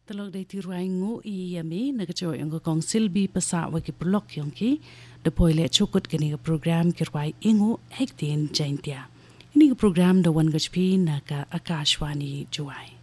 Talog day tiruay ngo iyami nagajoy ang kong silbi pasa wagi blok yongki de poile chukut kani program kirway ingo hektin jaintia. Ini program da wan gajpi naga Akashwani Juwai.